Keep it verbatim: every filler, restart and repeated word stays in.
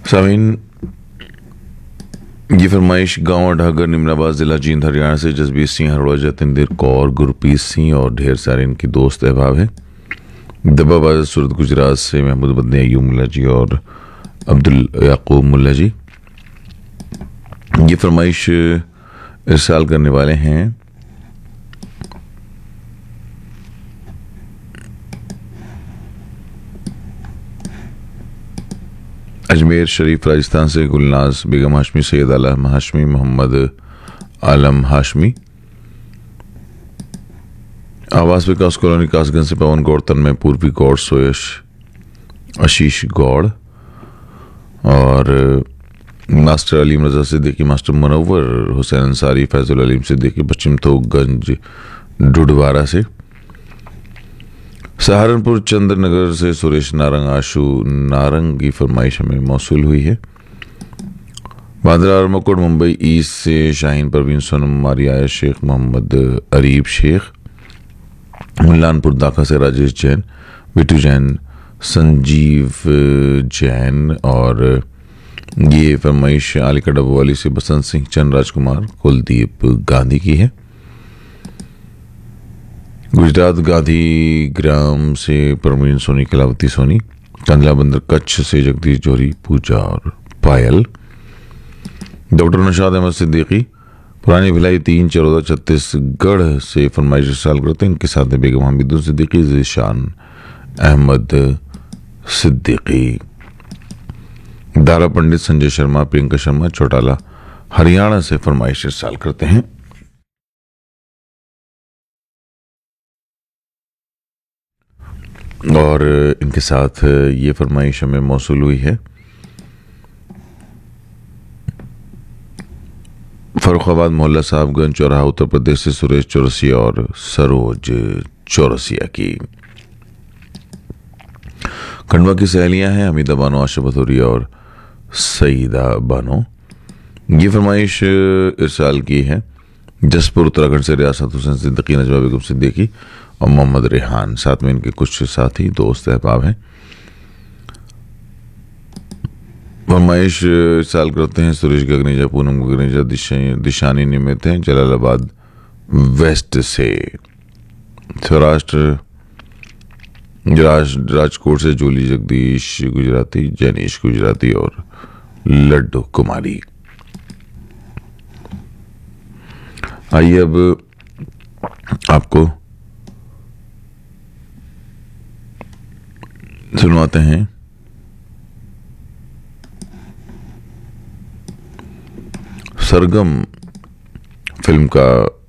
सामीन, ये फरमाइश गांव ढागर निमराबाद जिला जींद हरियाणा से जसबीर सिंह हरवा जतिंदर कौर गुरप्रीत सिंह और ढेर सारे इनके दोस्त अहबाब हैं। दबाबाद सूरत गुजरात से महमूद बदनी अयूब मुल्ला जी और अब्दुल याकूब मुल्ला जी ये फरमाइश इरसाल करने वाले हैं। अजमेर शरीफ राजस्थान से गुलनाज बेगम हाशमी, सैयद आलम हाशमी, मोहम्मद आलम हाशमी। आवास विकास कॉलोनी कासगंज से पवन गौड़, तन्मय पूर्वी गौड़, सोयश आशीष गौड़ और मास्टर अलीम रजा सिद्दीकी, मास्टर मुनव्वर हुसैन अंसारी, फैजुल अलीम सिद्दीकी पश्चिम थोकगंज डुडवारा से। सहारनपुर चंद्रनगर से सुरेश नारंग आशु नारंग की फरमाइश हमें मौसूल हुई है। बांद्रा और मकोट मुंबई ईस्ट से शाहीन परवीन सोनम मारिया शेख, मोहम्मद अरीब शेख। मुल्लानपुर दाखा से राजेश जैन, बिटू जैन, संजीव जैन और ये फरमाइश आलिका डबवाली से बसंत सिंह, चंद राजकुमार, कुलदीप गांधी की है। गुजरात गांधी ग्राम से परवीन सोनी, कलावती सोनी। कंडला बंदर कच्छ से जगदीश जोहरी, पूजा और पायल। डॉक्टर नशाद अहमद सिद्दीकी पुरानी भिलाई तीन चौदह छत्तीसगढ़ से फरमाइश इरसाल करते हैं। इनके साथ बेगम हमीदुल सिद्दीकी, ज़ीशान अहमद सिद्दीकी। दारा पंडित, संजय शर्मा, प्रियंका शर्मा चौटाला हरियाणा से फरमाइश इरसाल करते हैं। और इनके साथ ये फरमाइश हमें मौसूल हुई है। फरुखाबाद मोहल्ला साहबगंज चौराहा उत्तर प्रदेश से सुरेश चौरसिया और सरोज चौरसिया की। खंडवा की सहेलियां हैं हमीदा बानो, आशा भथौरिया और सईदा बानो। ये फरमाइश इरसाल की है जसपुर उत्तराखंड से रियासत हुसैन सिद्दीकी, नजमा बेगम सिद्दीकी और मोहम्मद रेहान। साथ में इनके कुछ साथी दोस्त अहबाब हैं। फरमाइश इरसाल करते हैं सुरेश गगनेजा, पूनम गगनेजा, दिशानी निमित हैं जलालाबाद वेस्ट से। सौराष्ट्र राज, राजकोट से जूली जगदीश गुजराती, जैनीश गुजराती और लड्डू कुमारी। आइए अब आपको सुनवाते हैं सरगम फिल्म का